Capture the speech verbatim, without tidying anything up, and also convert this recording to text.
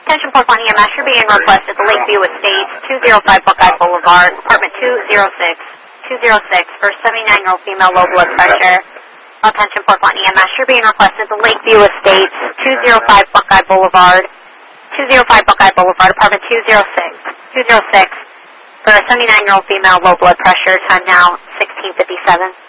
Attention Port One E M S, you're being requested to Lakeview Estates, two oh five Buckeye Boulevard, apartment two oh six, two oh six for seventy-nine-year-old female, low blood pressure. Attention Port One E M S, you're being requested to Lakeview Estates, two oh five Buckeye Boulevard, two oh five Buckeye Boulevard, apartment two oh six, two oh six for a seventy-nine-year-old female, low blood pressure. Time now sixteen fifty-seven.